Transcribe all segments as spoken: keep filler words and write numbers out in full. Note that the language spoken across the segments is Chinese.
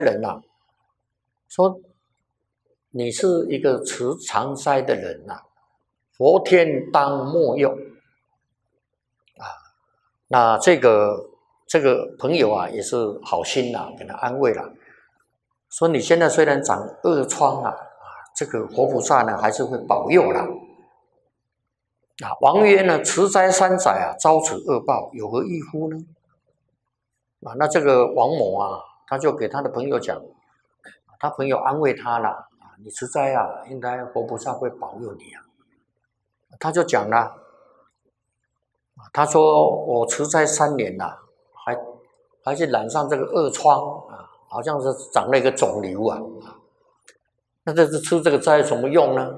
人啊，说你是一个持长斋的人啊，佛天当莫用啊。那这个这个朋友啊，也是好心啊，给他安慰了，说你现在虽然长恶疮啊，啊，这个活菩萨呢还是会保佑啦。啊，王曰呢，持斋三载啊，遭此恶报，有何异乎呢？啊，那这个王某啊，他就给他的朋友讲，他朋友安慰他了啊，你持斋啊，应该活菩萨会保佑你啊。他就讲了，他说我持斋三年了，还还是染上这个恶疮啊，好像是长了一个肿瘤啊。那这是吃这个斋有什么用呢？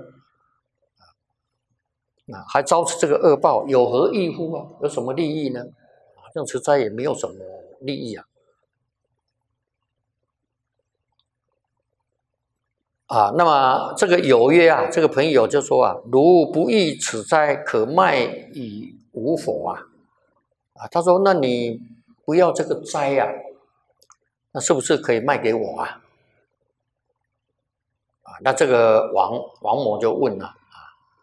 啊，还遭此这个恶报，有何益乎啊？有什么利益呢？啊，这样持斋也没有什么利益啊。啊，那么这个有约啊，这个朋友就说啊，如不益此斋，可卖以无否啊？啊，他说，那你不要这个斋呀、啊，那是不是可以卖给我啊？啊，那这个王王某就问了啊，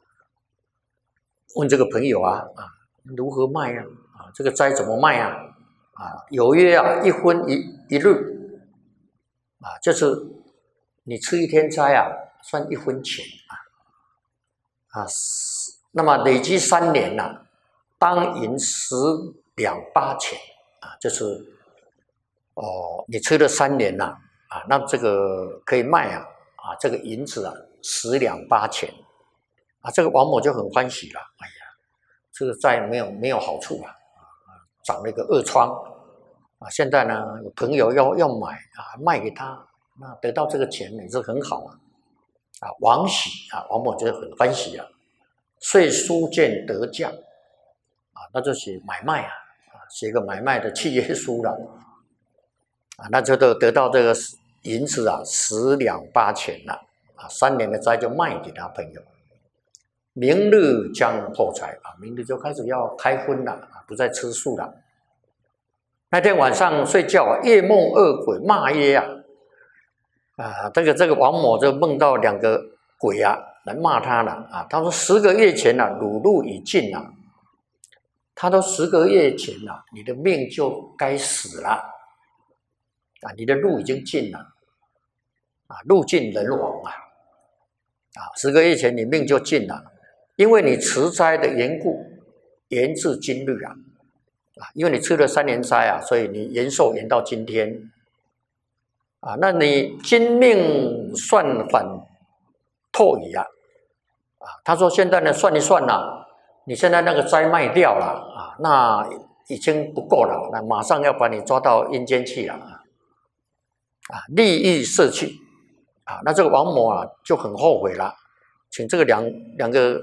问这个朋友啊啊，如何卖啊？啊，这个斋怎么卖啊？啊，有约啊，一荤一一日啊，就是你吃一天斋啊，算一分钱啊啊，那么累积三年呐、啊，当银十两八钱啊，就是哦，你吃了三年呐、啊，啊，那这个可以卖啊啊，这个银子啊十两八钱啊，这个王某就很欢喜了，哎呀，这个再没有没有好处了啊，长了一个恶疮啊，现在呢有朋友要要买啊，卖给他，那得到这个钱也是很好啊啊，王喜啊，王某觉得很欢喜啊，遂书见得价啊，那就写买卖啊，啊，写个买卖的契约书了啊，那就得得到这个银子啊十两八钱了啊，三年的斋就卖给他朋友。明日将破财啊，明日就开始要开荤了啊，不再吃素了。那天晚上睡觉啊，夜梦恶鬼骂耶啊，啊，这个这个王某就梦到两个鬼啊来骂他了啊。他说十个月前啊，汝路已尽了。他说十个月前啊，你的命就该死了啊，你的路已经尽了啊，路尽人亡啊啊，十个月前你命就尽了。因为你持斋的缘故，延至今日啊，啊，因为你吃了三年斋啊，所以你延寿延到今天，啊，那你今命算反透矣啊，啊，他说现在呢算一算呐、啊，你现在那个斋卖掉了啊，那已经不够了，那马上要把你抓到阴间去了啊，啊，利益摄去，啊，那这个王某啊就很后悔了，请这个两两个。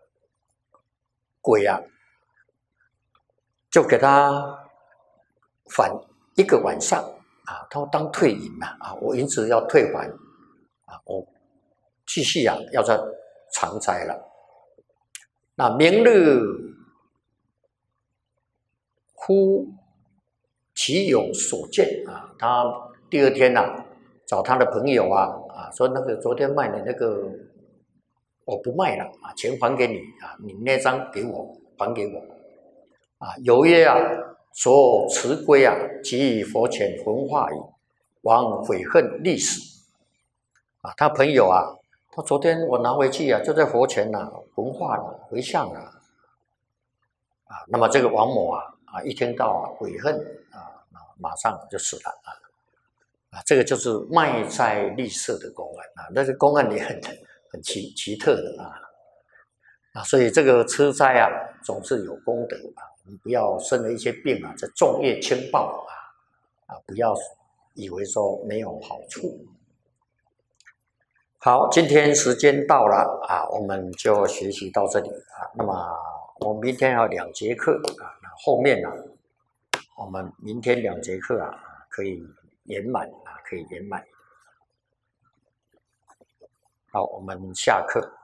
鬼啊，就给他返一个晚上啊，他当退银嘛啊，我因此要退还啊，我继续啊要在长斋了。那明日忽其有所见啊，他第二天呐、啊、找他的朋友啊啊说那个昨天卖的那个。我不卖了啊，钱还给你啊，你那张给我，还给我啊。有约啊，所持归啊，即以佛前焚化矣，王悔恨历史啊。他朋友啊，他昨天我拿回去啊，就在佛前啊焚化了，回向了啊。那么这个王某啊啊，一听到啊悔恨啊，马上就死了啊啊，这个就是卖斋立舍的公案啊，那个公案也很。很奇奇特的啊啊，所以这个吃斋啊，总是有功德啊。你不要生了一些病啊，这重业轻报啊啊，不要以为说没有好处。好，今天时间到了啊，我们就学习到这里啊。那么我们明天还有两节课啊，那后面呢、啊，我们明天两节课啊，可以圆满啊，可以圆满。好，我们下课。